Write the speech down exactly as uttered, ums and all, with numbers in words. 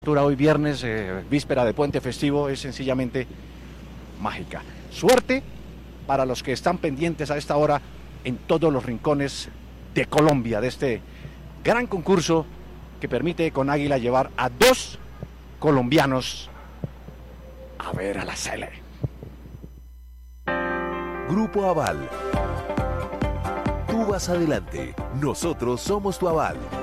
Hoy viernes, eh, víspera de puente festivo, es sencillamente mágica. Suerte para los que están pendientes a esta hora en todos los rincones de Colombia, de este gran concurso que permite con Águila llevar a dos colombianos a ver a la Sele. Grupo Aval. Tú vas adelante, nosotros somos tu aval.